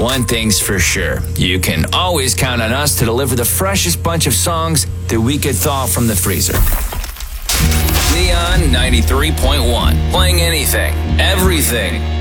One thing's for sure, you can always count on us to deliver the freshest bunch of songs that we could thaw from the freezer. Neon 93.1, playing anything, everything.